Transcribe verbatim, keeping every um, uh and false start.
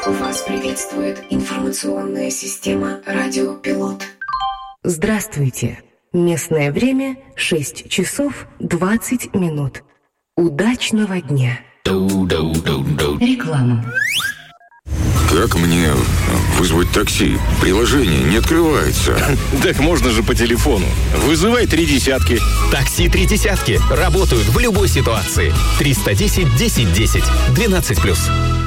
Вас приветствует информационная система «Радио Пилот». Здравствуйте. Местное время шесть часов двадцать минут. Удачного дня. Реклама. Как мне вызвать такси? Приложение не открывается. Так можно же по телефону. Вызывай три десятки. Такси три десятки. Работают в любой ситуации. триста десять десять десять. двенадцать плюс.